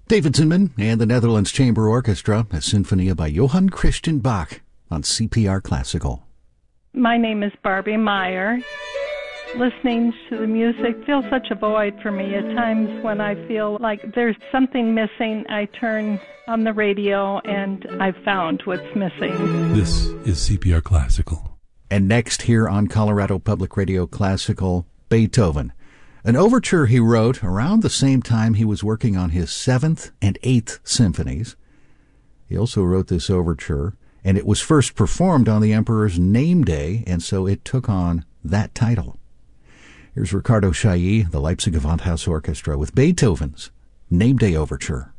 David Zinman and the Netherlands Chamber Orchestra, a Sinfonia by Johann Christian Bach on CPR Classical. My name is Barbie Meyer. Listening to the music fills such a void for me. At times when I feel like there's something missing, I turn on the radio and I've found what's missing. This is CPR Classical. And next here on Colorado Public Radio Classical, Beethoven. An overture he wrote around the same time he was working on his 7th and 8th symphonies. He also wrote this overture, and it was first performed on the Emperor's name day, and so it took on that title. Here's Ricardo Chailly, the Leipzig Gewandhaus Orchestra, with Beethoven's Name Day Overture.